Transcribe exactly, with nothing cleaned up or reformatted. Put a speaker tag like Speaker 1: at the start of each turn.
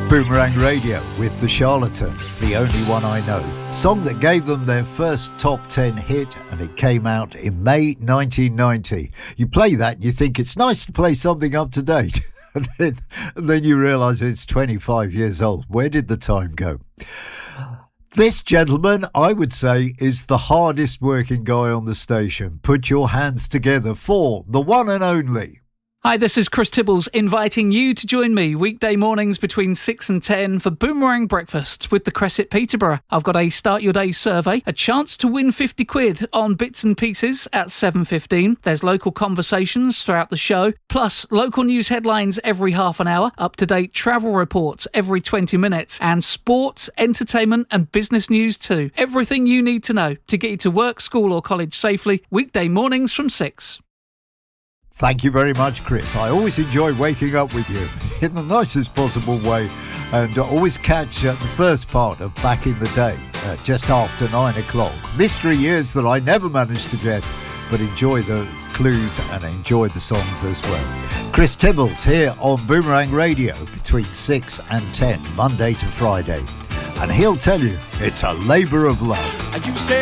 Speaker 1: Boomerang Radio with The Charlatans, The Only One I Know. Song that gave them their first top ten hit, and it came out in May nineteen ninety. You play that and you think it's nice to play something up to date. and, then, and then you realise it's twenty-five years old. Where did the time go? This gentleman, I would say, is the hardest working guy on the station. Put your hands together for the one and only.
Speaker 2: Hi, this is Chris Tibbles inviting you to join me weekday mornings between six and ten for Boomerang Breakfast with the Cresset Peterborough. I've got a Start Your Day survey, a chance to win fifty quid on bits and pieces at seven fifteen. There's local conversations throughout the show, plus local news headlines every half an hour, up-to-date travel reports every twenty minutes, and sports, entertainment and business news too. Everything you need to know to get you to work, school or college safely, weekday mornings from six.
Speaker 1: Thank you very much, Chris. I always enjoy waking up with you in the nicest possible way, and always catch uh, the first part of Back in the Day, uh, just after nine o'clock. Mystery years that I never managed to guess, but enjoy the clues and enjoy the songs as well. Chris Tibbles here on Boomerang Radio between six and ten, Monday to Friday. And he'll tell you it's a labour of love.